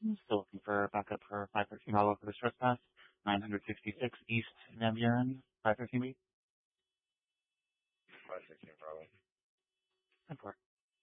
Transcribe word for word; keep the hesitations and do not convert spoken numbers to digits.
Still looking for backup for five thirteen Bravo for the trespass. nine sixty-six East Van Buren, five thirteen B. five sixteen Bravo. ten four.